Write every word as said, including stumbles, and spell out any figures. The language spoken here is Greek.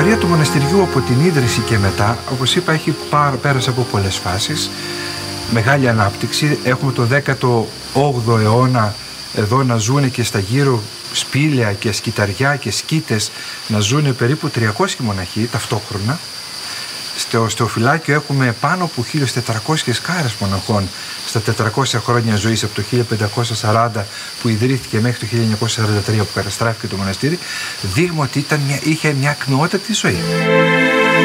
ιστορία του μοναστηριού από την ίδρυση και μετά, όπως είπα, έχει πάρα, πέρασε από πολλές φάσεις. Μεγάλη ανάπτυξη. Έχουμε το δέκατο όγδοο αιώνα εδώ να ζουν και στα γύρω σπήλαια και σκυταριά και σκήτες να ζουν περίπου τριακόσιοι μοναχοί ταυτόχρονα. Στο Στεοφυλάκιο έχουμε πάνω από χίλιες τετρακόσιες κάρες μοναχών στα τετρακόσια χρόνια ζωής, από το χίλια πεντακόσια σαράντα που ιδρύθηκε μέχρι το χίλια εννιακόσια σαράντα τρία που καταστράφηκε το μοναστήρι, δείγμα ότι ήταν μια, είχε μια ακμεότατη ζωή.